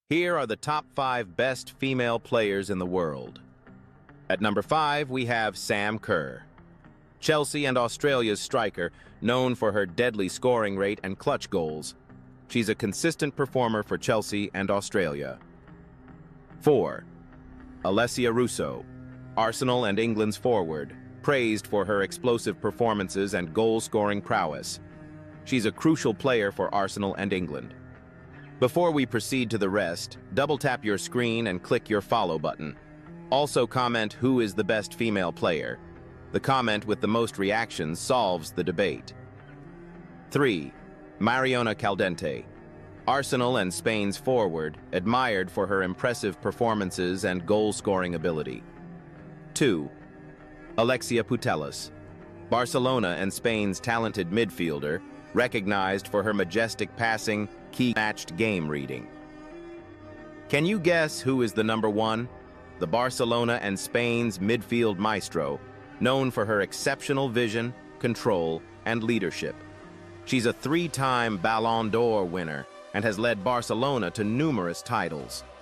Here are the top 5 best female players in the world. At number 5, we have Sam Kerr. Chelsea and Australia's striker, known for her deadly scoring rate and clutch goals. She's a consistent performer for Chelsea and Australia. 4. Alessia Russo. Arsenal and England's forward, praised for her explosive performances and goal-scoring prowess. She's a crucial player for Arsenal and England. Before we proceed to the rest, double-tap your screen and click your follow button. Also comment who is the best female player. The comment with the most reactions solves the debate. 3. Mariona Caldente. Arsenal and Spain's forward, admired for her impressive performances and goal-scoring ability. 2. Alexia Putellas. Barcelona and Spain's talented midfielder, recognized for her majestic passing, key-matched game reading. Can you guess who is the number 1? The Barcelona and Spain's midfield maestro, known for her exceptional vision, control, and leadership. She's a 3-time Ballon d'Or winner and has led Barcelona to numerous titles.